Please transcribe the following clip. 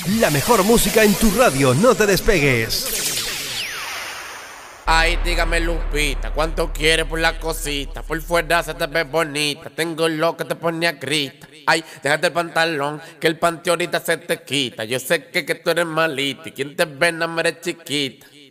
La mejor música en tu radio, no te despegues. Ay, dígame Lupita, ¿cuánto quieres por la cosita? Por fuera se te ve bonita, tengo lo que te pone a grita. Ay, déjate el pantalón, que el panty ahorita se te quita. Yo sé que tú eres malita y quien te ve no me eres chiquita.